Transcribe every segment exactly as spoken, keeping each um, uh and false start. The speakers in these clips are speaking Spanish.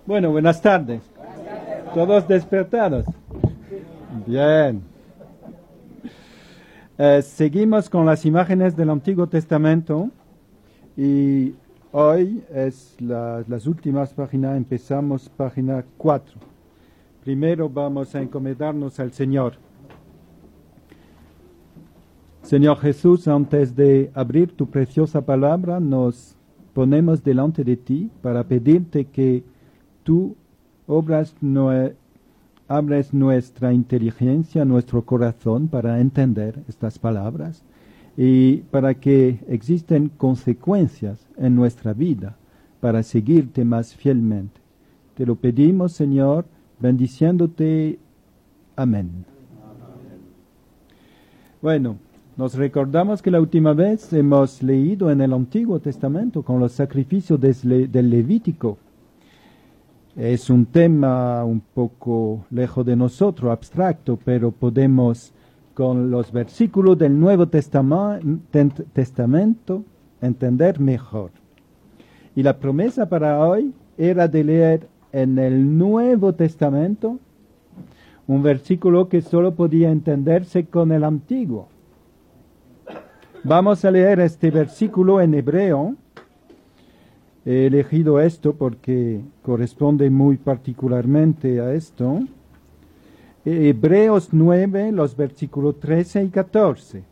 Bueno, buenas tardes. ¿Todos despertados? Bien. Eh, seguimos con las imágenes del Antiguo Testamento y hoy es la- las últimas páginas, empezamos página cuatro. Primero vamos a encomendarnos al Señor. Señor Jesús, antes de abrir tu preciosa palabra, nos ponemos delante de ti para pedirte que tú obras nue- abres nuestra inteligencia, nuestro corazón para entender estas palabras y para que existen consecuencias en nuestra vida para seguirte más fielmente. Te lo pedimos, Señor, bendiciéndote. Amén. Bueno, nos recordamos que la última vez hemos leído en el Antiguo Testamento con los sacrificios des- del Levítico. Es un tema un poco lejos de nosotros, abstracto, pero podemos con los versículos del Nuevo Testama- Tent- Testamento entender mejor. Y la promesa para hoy era de leer en el Nuevo Testamento un versículo que solo podía entenderse con el Antiguo. Vamos a leer este versículo en hebreo. He elegido esto porque corresponde muy particularmente a esto. Hebreos nueve, los versículos trece y catorce.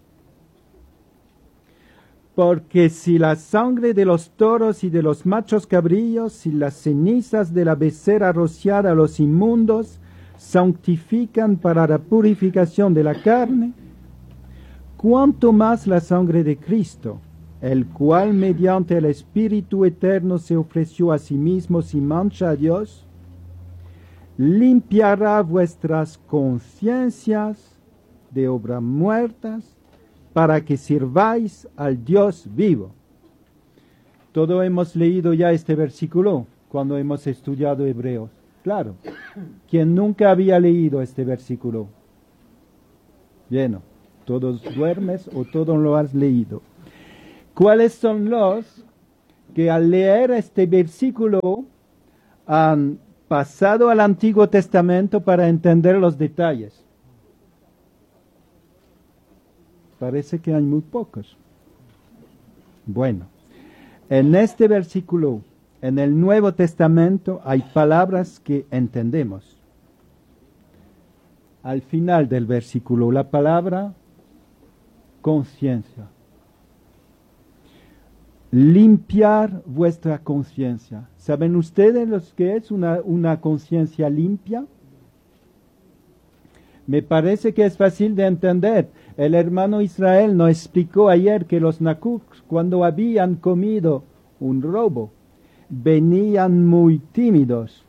Porque si la sangre de los toros y de los machos cabríos y las cenizas de la becerra rociada a los inmundos santifican para la purificación de la carne, cuánto más la sangre de Cristo, el cual mediante el Espíritu Eterno se ofreció a sí mismo sin mancha a Dios, limpiará vuestras conciencias de obras muertas para que sirváis al Dios vivo. Todos hemos leído ya este versículo cuando hemos estudiado Hebreos. Claro, quien nunca había leído este versículo. Bien, todos duermes o todos lo has leído. ¿Cuáles son los que al leer este versículo han pasado al Antiguo Testamento para entender los detalles? Parece que hay muy pocos. Bueno, en este versículo, en el Nuevo Testamento, hay palabras que entendemos. Al final del versículo, la palabra conciencia. Limpiar vuestra conciencia. ¿Saben ustedes lo que es una, una conciencia limpia? Me parece que es fácil de entender. El hermano Israel nos explicó ayer que los nacucs, cuando habían comido un robo, venían muy tímidos.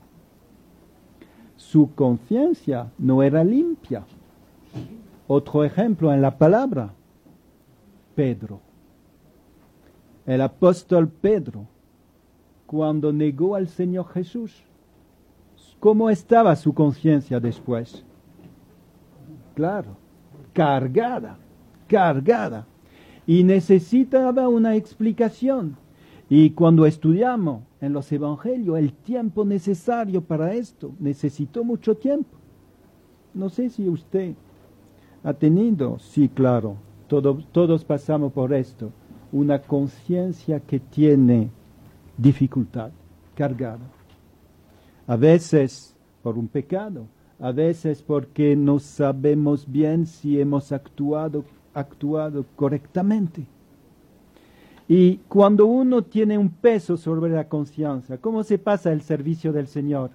Su conciencia no era limpia. Otro ejemplo en la palabra, Pedro. El apóstol Pedro, cuando negó al Señor Jesús, ¿cómo estaba su conciencia después? Claro, cargada, cargada. Y necesitaba una explicación. Y cuando estudiamos en los evangelios el tiempo necesario para esto, necesitó mucho tiempo. No sé si usted ha tenido, sí, claro, todo, todos pasamos por esto. Una conciencia que tiene dificultad, cargada. A veces por un pecado, a veces porque no sabemos bien si hemos actuado, actuado correctamente. Y cuando uno tiene un peso sobre la conciencia, ¿cómo se pasa el servicio del Señor?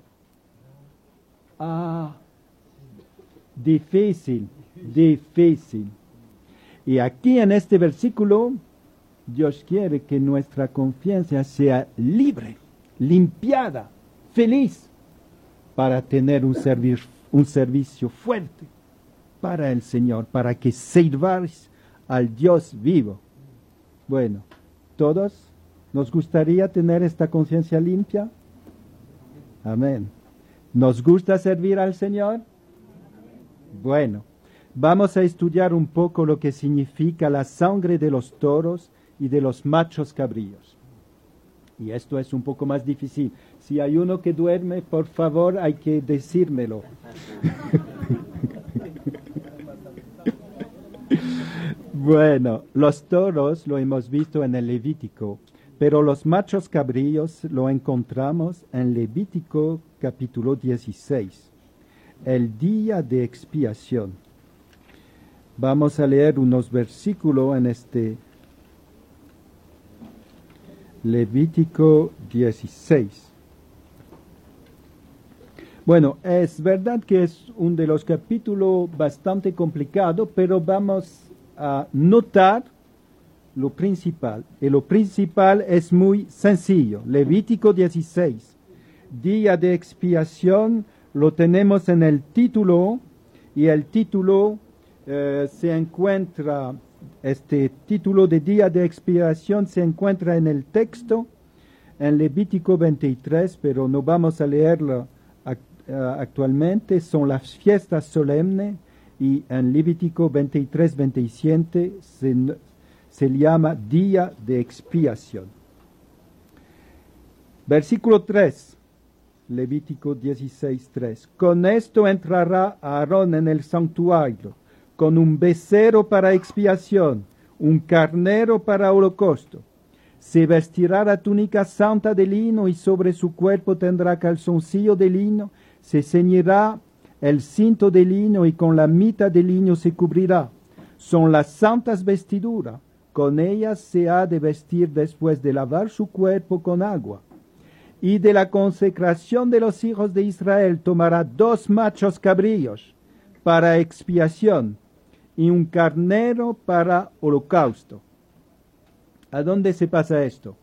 Ah, difícil, difícil. Y aquí en este versículo, Dios quiere que nuestra conciencia sea libre, limpiada, feliz, para tener un, servir, un servicio fuerte para el Señor, para que sirváis al Dios vivo. Bueno, ¿todos nos gustaría tener esta conciencia limpia? Amén. ¿Nos gusta servir al Señor? Bueno, vamos a estudiar un poco lo que significa la sangre de los toros y de los machos cabríos. Y esto es un poco más difícil. Si hay uno que duerme, por favor, hay que decírmelo. Bueno, los toros lo hemos visto en el Levítico, pero los machos cabríos lo encontramos en Levítico capítulo dieciséis, el día de expiación. Vamos a leer unos versículos en este Levítico dieciséis. Bueno, es verdad que es uno de los capítulos bastante complicado, pero vamos a notar lo principal. Y lo principal es muy sencillo. Levítico dieciséis, día de expiación, lo tenemos en el título, y el título eh, se encuentra, este título de día de expiación se encuentra en el texto, en Levítico veintitrés, pero no vamos a leerlo Uh, actualmente. Son las fiestas solemnes, y en Levítico veintitrés veintisiete se, se llama día de expiación. Versículo tres, Levítico dieciséis tres. Con esto entrará Aarón en el santuario, con un becerro para expiación, un carnero para holocausto. Se vestirá la túnica santa de lino, y sobre su cuerpo tendrá calzoncillo de lino. Se ceñirá el cinto de lino, y con la mitad de lino se cubrirá. Son las santas vestiduras. Con ellas se ha de vestir después de lavar su cuerpo con agua. Y de la consecración de los hijos de Israel tomará dos machos cabríos para expiación, y un carnero para holocausto. ¿A dónde se pasa esto?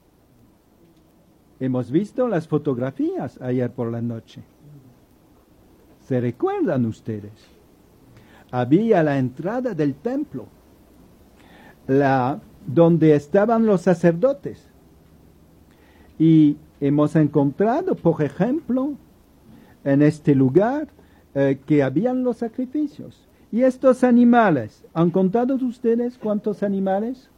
Hemos visto las fotografías ayer por la noche. ¿Se recuerdan ustedes? Había la entrada del templo, la, donde estaban los sacerdotes. Y hemos encontrado, por ejemplo, en este lugar, eh, que habían los sacrificios. Y estos animales, ¿han contado ustedes cuántos animales?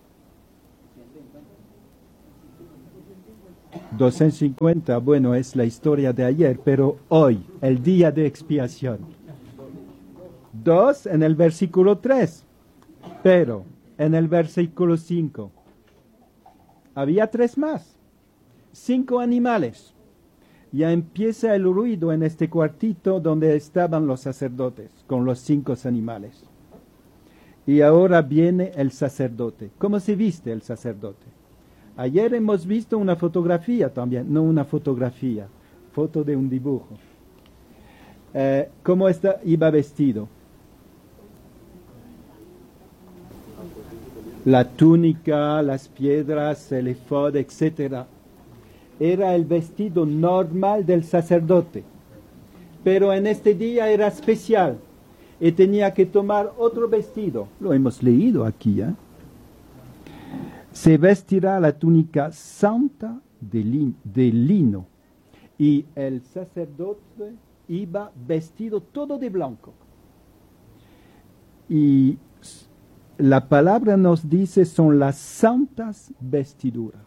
doscientos cincuenta, bueno, es la historia de ayer, pero hoy, el día de expiación. Dos en el versículo tres, pero en el versículo cinco había tres más, cinco animales. Ya empieza el ruido en este cuartito donde estaban los sacerdotes, con los cinco animales. Y ahora viene el sacerdote. ¿Cómo se viste el sacerdote? Ayer hemos visto una fotografía también, no una fotografía, foto de un dibujo. Eh, ¿Cómo está, iba vestido? La túnica, las piedras, el efod, etcétera. Era el vestido normal del sacerdote. Pero en este día era especial y tenía que tomar otro vestido. Lo hemos leído aquí, ¿eh? Se vestirá la túnica santa de, lin, de lino, y el sacerdote iba vestido todo de blanco. Y la palabra nos dice son las santas vestiduras.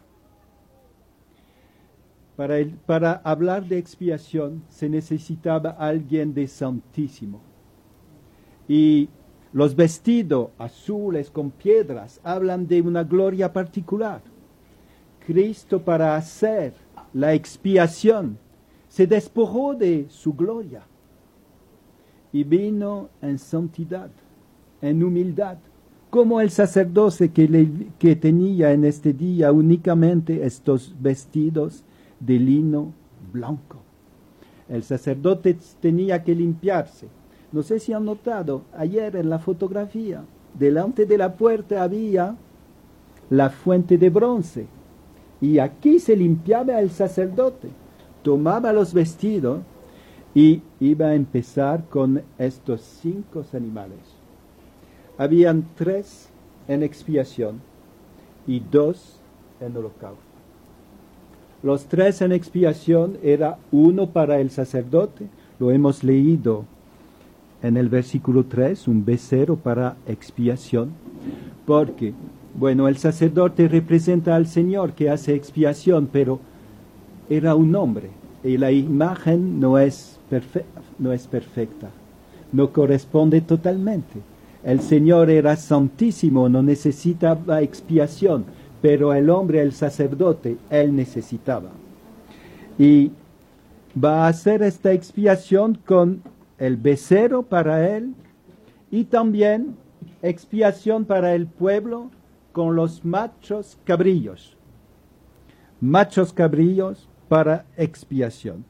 Para, el, para hablar de expiación se necesitaba alguien de santísimo. Y los vestidos azules con piedras hablan de una gloria particular. Cristo, para hacer la expiación, se despojó de su gloria y vino en santidad, en humildad, como el sacerdote que, le, que tenía en este día únicamente estos vestidos de lino blanco. El sacerdote tenía que limpiarse. No sé si han notado, ayer en la fotografía, delante de la puerta había la fuente de bronce. Y aquí se limpiaba el sacerdote. Tomaba los vestidos y iba a empezar con estos cinco animales. Habían tres en expiación y dos en holocausto. Los tres en expiación era uno para el sacerdote, lo hemos leído en el versículo tres, un becerro para expiación, porque Bueno, el sacerdote representa al Señor que hace expiación, pero era un hombre y la imagen no es, perfe- no es perfecta, no corresponde totalmente. El Señor era santísimo, no necesitaba expiación, pero el hombre, el sacerdote, él necesitaba. Y va a hacer esta expiación con el becerro para él y también expiación para el pueblo con los machos cabrillos. Machos cabrillos para expiación.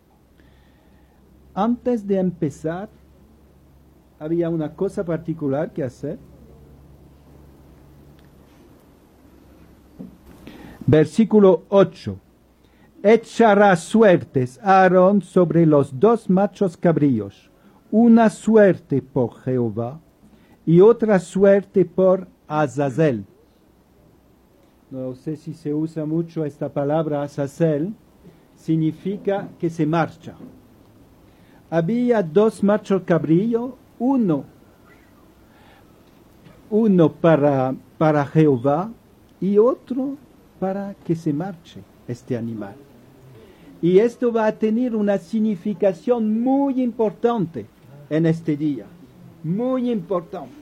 Antes de empezar, había una cosa particular que hacer. Versículo ocho. Echará suertes Aarón sobre los dos machos cabríos, una suerte por Jehová y otra suerte por Azazel. No sé si se usa mucho esta palabra Azazel, significa que se marcha. Había dos machos cabrillos, uno, uno para, para Jehová y otro para que se marche este animal. Y esto va a tener una significación muy importante en este día, muy importante.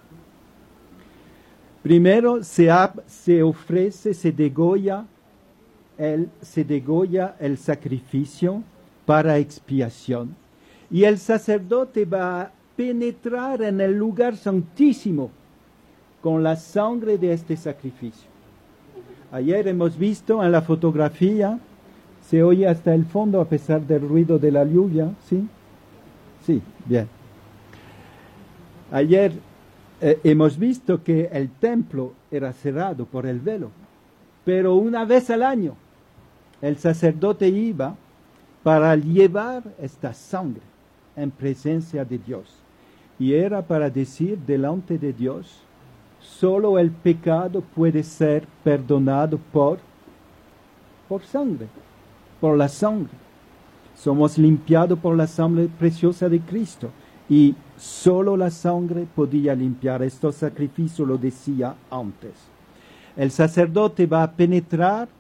Primero se, ab, se ofrece, se degolla, el, se degolla el sacrificio para expiación. Y el sacerdote va a penetrar en el lugar santísimo con la sangre de este sacrificio. Ayer hemos visto en la fotografía, se oye hasta el fondo a pesar del ruido de la lluvia, ¿sí? Sí, bien. Ayer eh, hemos visto que el templo era cerrado por el velo, pero una vez al año el sacerdote iba para llevar esta sangre en presencia de Dios. Y era para decir delante de Dios, solo el pecado puede ser perdonado por, por sangre, por la sangre. Somos limpiados por la sangre preciosa de Cristo. Y solo la sangre podía limpiar. Estos sacrificios lo decía antes. El sacerdote va a penetrar.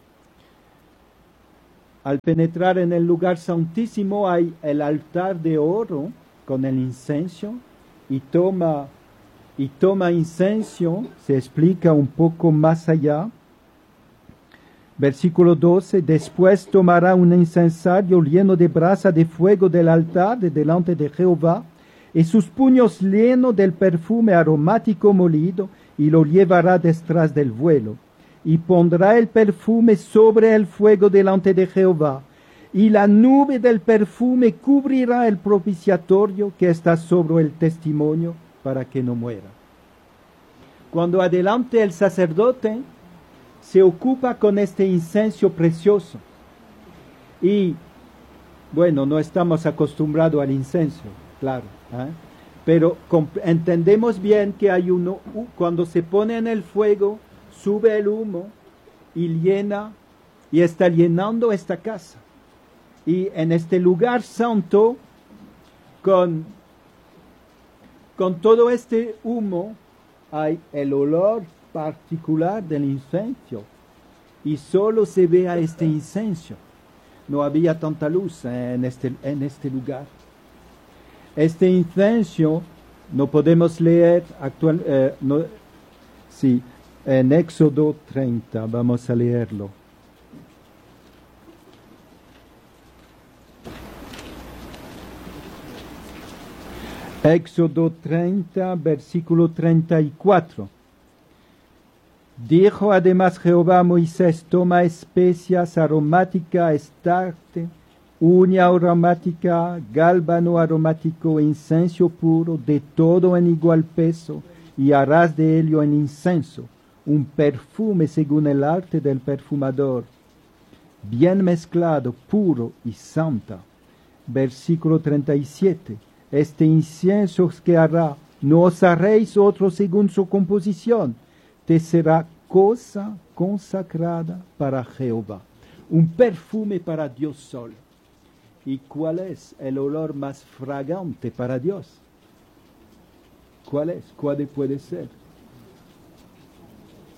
Al penetrar en el lugar santísimo hay el altar de oro con el incienso y toma, y toma incienso, se explica un poco más allá. Versículo doce, después tomará un incensario lleno de brasa de fuego del altar de delante de Jehová y sus puños llenos del perfume aromático molido y lo llevará detrás del vuelo. Y pondrá el perfume sobre el fuego delante de Jehová, y la nube del perfume cubrirá el propiciatorio que está sobre el testimonio para que no muera. Cuando adelante el sacerdote se ocupa con este incienso precioso, y bueno, no estamos acostumbrados al incienso, claro, ¿eh? Pero entendemos bien que hay uno, cuando se pone en el fuego, sube el humo y llena, y está llenando esta casa. Y en este lugar santo, con, con todo este humo, hay el olor particular del incienso. Y solo se ve a este incienso. No había tanta luz en este, en este lugar. Este incienso no podemos leer actual, eh, no, sí, en Éxodo treinta, vamos a leerlo. Éxodo treinta, versículo treinta y cuatro. Dijo además Jehová a Moisés, toma especias aromáticas, estarte, uña aromática, gálbano aromático, incienso puro, de todo en igual peso, y harás de ello en incienso un perfume según el arte del perfumador, bien mezclado, puro y santa. Versículo treinta y siete. Este incienso que hará, no os haréis otro según su composición, te será cosa consagrada para Jehová, un perfume para Dios solo. ¿Y cuál es el olor más fragante para Dios? ¿Cuál es? ¿Cuál puede ser?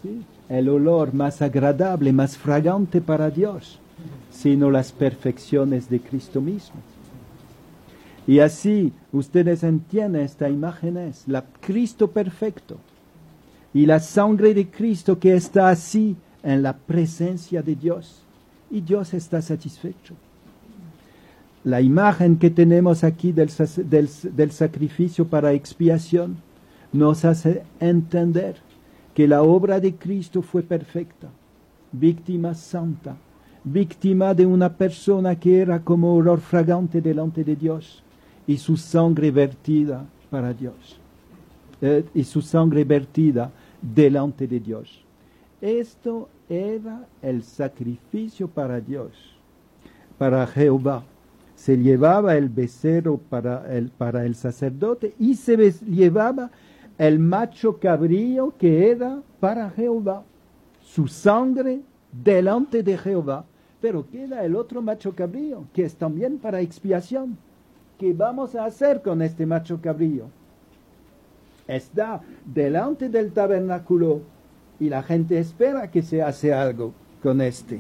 ¿sí? El olor más agradable, más fragante para Dios, sino las perfecciones de Cristo mismo. Y así ustedes entienden esta imagen es la Cristo perfecto y la sangre de Cristo que está así en la presencia de Dios. Y Dios está satisfecho. La imagen que tenemos aquí del, del, del sacrificio para expiación nos hace entender que la obra de Cristo fue perfecta, víctima santa, víctima de una persona que era como olor fragante delante de Dios, y su sangre vertida para Dios, eh, y su sangre vertida delante de Dios. Esto era el sacrificio para Dios, para Jehová. Se llevaba el becerro para el, para el sacerdote y se llevaba el macho cabrío que era para Jehová, su sangre delante de Jehová. Pero queda el otro macho cabrío, que es también para expiación. ¿Qué vamos a hacer con este macho cabrío? Está delante del tabernáculo y la gente espera que se hace algo con este.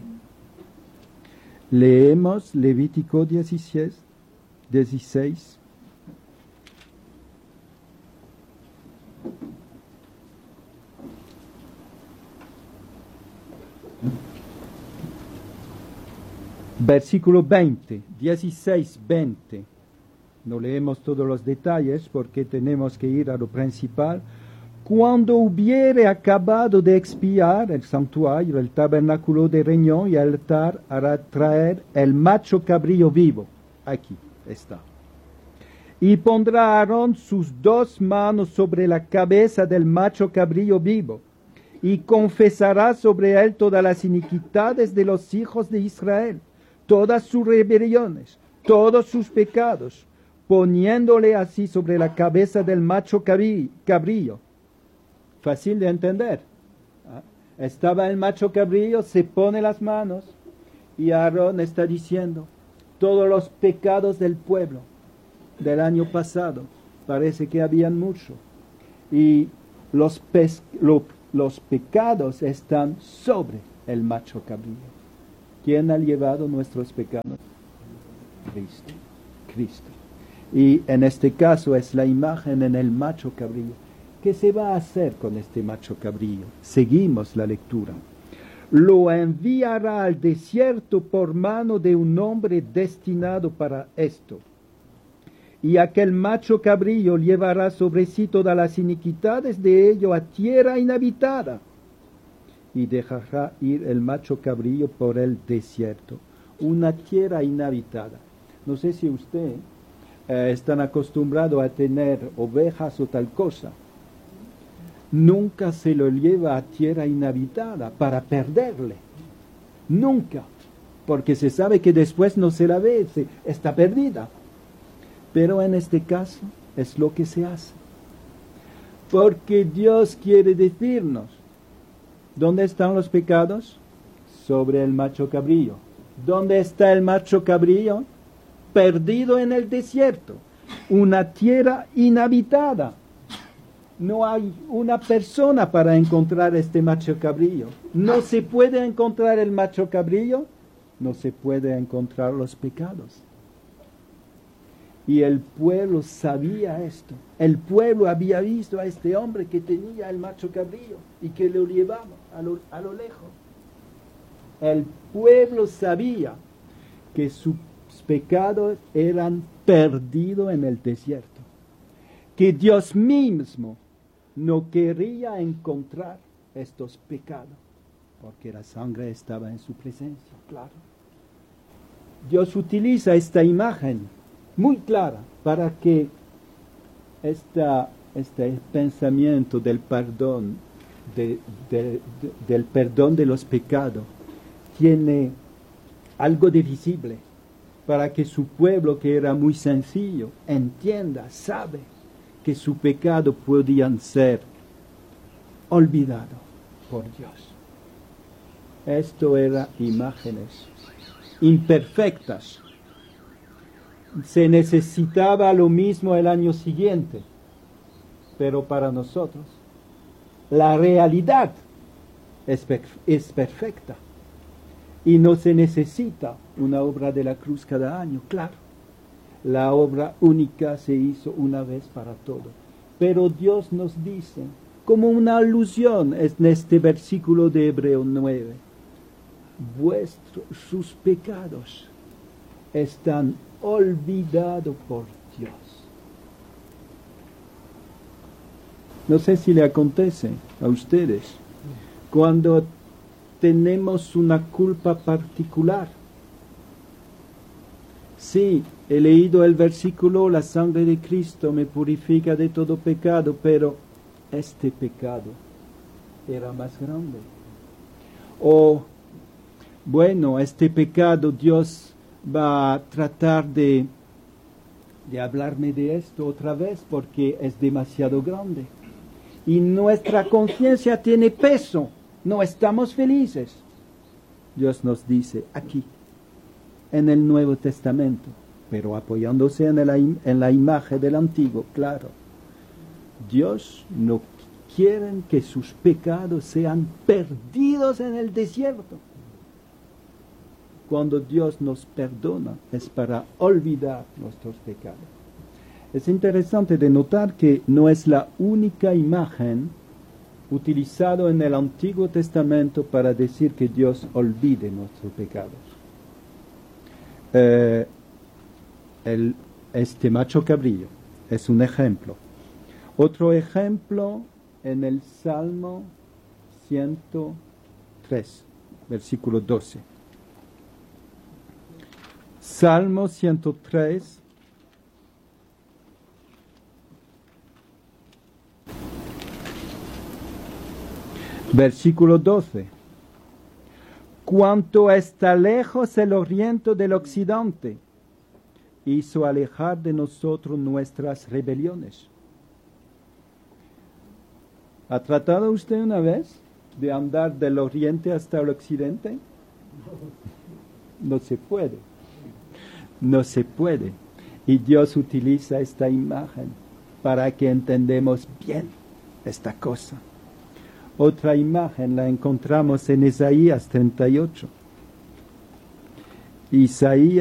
Leemos Levítico dieciséis, dieciséis. Versículo veinte, dieciséis, veinte. No leemos todos los detalles porque tenemos que ir a lo principal. Cuando hubiere acabado de expiar el santuario, el tabernáculo de reunión y el altar, hará traer el macho cabrío vivo. Aquí está. Y pondrá Aarón sus dos manos sobre la cabeza del macho cabrío vivo, y confesará sobre él todas las iniquidades de los hijos de Israel, todas sus rebeliones, todos sus pecados, poniéndole así sobre la cabeza del macho cabrío. Fácil de entender. Estaba el macho cabrío, se pone las manos y Aarón está diciendo todos los pecados del pueblo del año pasado. Parece que habían mucho. Y los, pes lo, los pecados están sobre el macho cabrío. ¿Quién ha llevado nuestros pecados? Cristo. Cristo. Y en este caso es la imagen en el macho cabrío. ¿Qué se va a hacer con este macho cabrío? Seguimos la lectura. Lo enviará al desierto por mano de un hombre destinado para esto. Y aquel macho cabrío llevará sobre sí todas las iniquidades de ello a tierra inhabitada. Y dejará ir el macho cabrío por el desierto. Una tierra inhabitada. No sé si usted eh, está acostumbrado a tener ovejas o tal cosa. Nunca se lo lleva a tierra inhabitada para perderle. Nunca. Porque se sabe que después no se la ve, se, está perdida. Pero en este caso es lo que se hace. Porque Dios quiere decirnos, ¿dónde están los pecados? Sobre el macho cabrío. ¿Dónde está el macho cabrío? Perdido en el desierto. Una tierra inhabitada. No hay una persona para encontrar este macho cabrío. No se puede encontrar el macho cabrío, no se puede encontrar los pecados. Y el pueblo sabía esto. El pueblo había visto a este hombre que tenía el macho cabrío y que lo llevaba a lo, a lo lejos. El pueblo sabía que sus pecados eran perdidos en el desierto. Que Dios mismo no quería encontrar estos pecados, porque la sangre estaba en su presencia, claro. Dios utiliza esta imagen muy clara para que esta, este pensamiento del perdón, de, de, de, del perdón de los pecados, tiene algo de visible, para que su pueblo, que era muy sencillo, entienda, sabe que su pecado podían ser olvidados por Dios. Esto eran imágenes imperfectas. Se necesitaba lo mismo el año siguiente, pero para nosotros la realidad es, perf es perfecta y no se necesita una obra de la cruz cada año, claro. La obra única se hizo una vez para todo. Pero Dios nos dice, como una alusión en este versículo de Hebreo nueve, vuestros, sus pecados están olvidados por Dios. No sé si le acontece a ustedes, cuando tenemos una culpa particular. Sí, he leído el versículo, la sangre de Cristo me purifica de todo pecado, pero este pecado era más grande. O, bueno, este pecado Dios va a tratar de, de hablarme de esto otra vez porque es demasiado grande. Y nuestra conciencia tiene peso, no estamos felices. Dios nos dice aquí, en el Nuevo Testamento, pero apoyándose en la, en la imagen del Antiguo, claro. Dios no quiere que sus pecados sean perdidos en el desierto. Cuando Dios nos perdona es para olvidar nuestros pecados. Es interesante de notar que no es la única imagen utilizada en el Antiguo Testamento para decir que Dios olvide nuestros pecados. Eh, el, este macho cabrillo es un ejemplo. Otro ejemplo en el Salmo ciento tres, versículo doce. Salmo ciento tres, versículo doce. Cuanto está lejos el oriente del occidente, hizo alejar de nosotros nuestras rebeliones. ¿Ha tratado usted una vez de andar del oriente hasta el occidente? No se puede. No se puede. Y Dios utiliza esta imagen para que entendamos bien esta cosa. Otra imagen la encontramos en Isaías treinta y ocho. Isaías